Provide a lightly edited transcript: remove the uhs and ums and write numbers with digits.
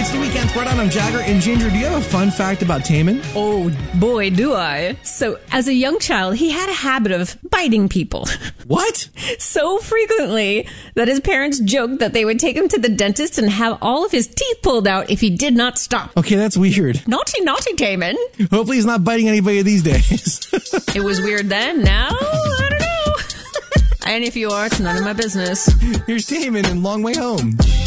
It's the Weekend Throwdown. I'm Jagger. And Ginger, do you have a fun fact about Taman? Oh, boy, do I. So, as a young child, he had a habit of biting people. What? So frequently that his parents joked that they would take him to the dentist and have all of his teeth pulled out if he did not stop. Okay, that's weird. Naughty, naughty, Taman. Hopefully he's not biting anybody these days. It was weird then. Now, I don't know. And if you are, it's none of my business. Here's Taman in Long Way Home.